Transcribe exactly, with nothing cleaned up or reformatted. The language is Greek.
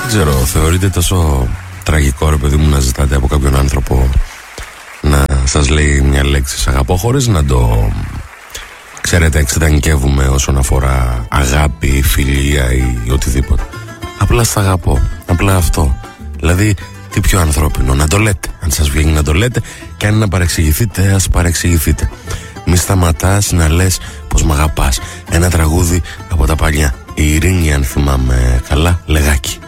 Δεν ξέρω, θεωρείτε τόσο τραγικό, ρε παιδί μου, να ζητάτε από κάποιον άνθρωπο να σας λέει μια λέξη «σ' αγαπώ» χωρίς να το, ξέρετε, εξετανικεύουμε όσον αφορά αγάπη, φιλία ή οτιδήποτε. Απλά «σ' αγαπώ», απλά αυτό. Δηλαδή, τι πιο ανθρώπινο, να το λέτε. Αν σας βγαίνει να το λέτε, και αν είναι να παρεξηγηθείτε, ας παρεξηγηθείτε. Μη σταματάς να λες πως μ' αγαπάς. Ένα τραγούδι από τα παλιά. Η Ειρήνη, αν θυμάμαι καλά, Λεγάκι.